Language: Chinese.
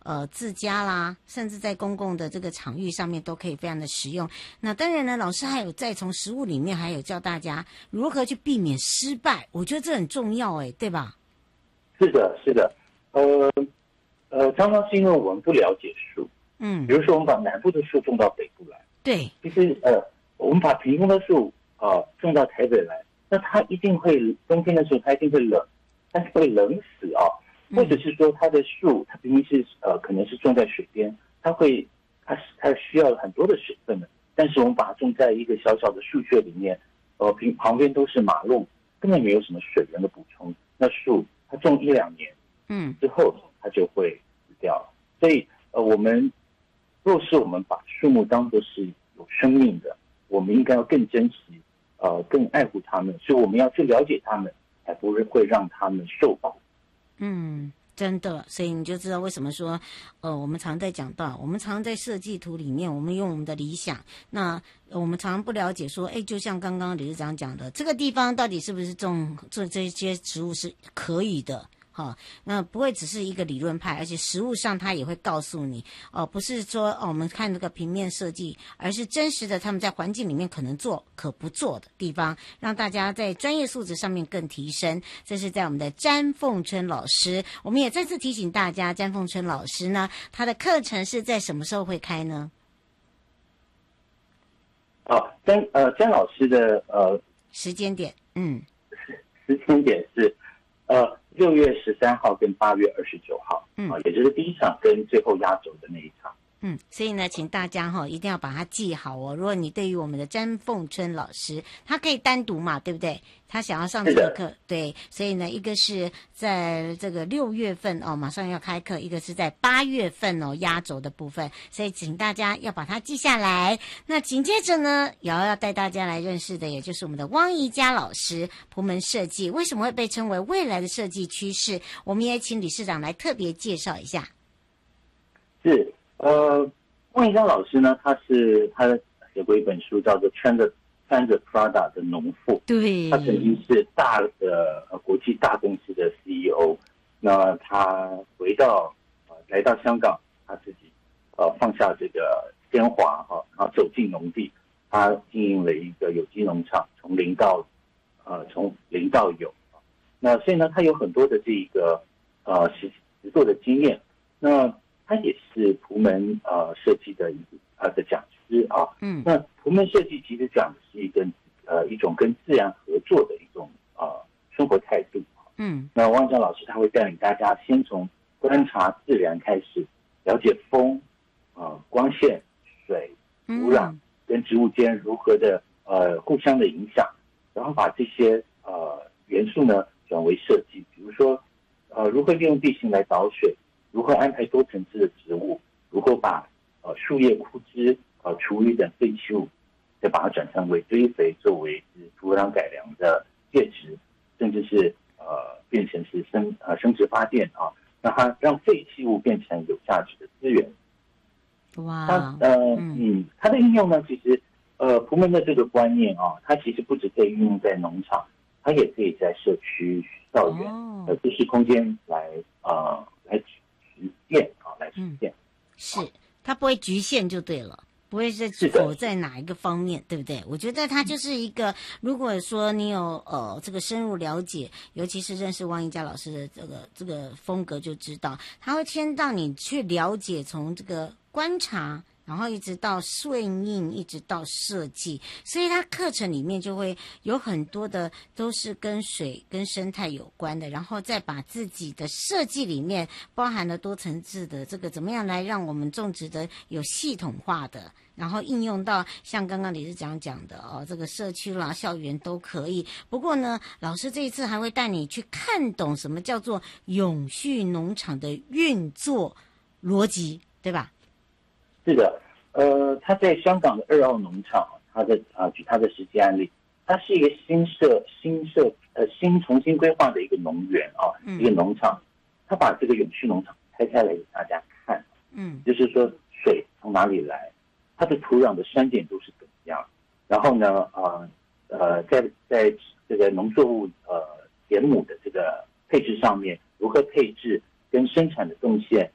自家啦，甚至在公共的这个场域上面都可以非常的实用。那当然呢，老师还有在从食物里面还有教大家如何去避免失败，我觉得这很重要对吧？ 是的，是的，常常是因为我们不了解树，比如说我们把南部的树种到北部来， 对， 其实我们把屏东的树种到台北来，那它一定会冬天的时候它一定会冷，但是会冷死或者是说它的树它明明是可能是种在水边，它需要很多的水分的，但是我们把它种在一个小小的树穴里面，旁边都是马路，根本没有什么水源的补充，那树它种1-2年，之后它就会死掉了。所以若是我们把树木当作是有生命的，我们应该要更珍惜，更爱护它们，所以我们要去了解它们，才不会让它们受保。 真的，所以你就知道为什么说，我们常在讲到，我们常在设计图里面，我们用我们的理想，那我们常不了解说，就像刚刚理事长讲的，这个地方到底是不是种这些植物是可以的。那不会只是一个理论派，而且实务上他也会告诉你，不是说我们看这个平面设计，而是真实的他们在环境里面可能做可不做的地方，让大家在专业素质上面更提升。这是在我们的詹凤春老师，我们也再次提醒大家，詹凤春老师呢，他的课程是在什么时候会开呢？ 詹老师的时间点， 时间点是6月13号跟8月29号，也就是第一场跟最后压轴的那一场。 所以呢，请大家一定要把它记好哦。如果你对于我们的詹凤春老师，他可以单独嘛，对不对？他想要上这个课，对，所以呢，一个是在这个6月份马上要开课，一个是在8月份压轴的部分，所以请大家要把它记下来。那紧接着呢，也要带大家来认识的，也就是我们的汪怡佳老师，蒲门设计为什么会被称为未来的设计趋势？我们也请理事长来特别介绍一下。 是。汪怡佳老师呢，他写过一本书叫做穿着 Prada 的农妇， 对， 他曾经是大的国际大公司的 CEO， 那他来到香港，他自己放下这个铅华然后走进农地，他经营了一个有机农场，从零到有，那所以呢，他有很多的这个实作的经验，那他也是蒲门设计的讲师那蒲门设计其实讲的是一种跟自然合作的一种生活态度。那汪怡佳老师他会带领大家先从观察自然开始，了解风、光线、水、土壤跟植物间如何的互相的影响，然后把这些元素呢转为设计，比如说如何利用地形来导水。如何安排多层次的植物？如何把树叶、枯枝、厨余等废弃物，再把它转成为堆肥，作为土壤改良的介质，甚至是变成是生殖发电让它让废弃物变成有价值的资源。 哇， 它的应用呢，其实蒲门的这个观念它其实不只可以运用在农场，它也可以在社区、校园、都市空间来实践， 是它不会局限就对了，不会是否在哪一个方面，对不对？我觉得它就是一个，如果说你有这个深入了解，尤其是认识汪怡佳老师的这个风格，就知道他会先让你去了解，从这个观察。然后一直到顺应，一直到设计，所以它课程里面就会有很多的都是跟水跟生态有关的，然后再把自己的设计里面包含了多层次的这个怎么样来让我们种植的有系统化的，然后应用到像刚刚理事长讲的这个社区啦、校园都可以。不过呢，老师这一次还会带你去看懂什么叫做永续农场的运作逻辑，对吧？ 是的，他在香港的2号农场，举他的实际案例，它是一个新重新规划的一个农园一个农场，他把这个永续农场拆开来给大家看，就是说水从哪里来，它的土壤的酸碱度是怎么样，然后呢，在这个农作物田亩的这个配置上面，如何配置跟生产的动线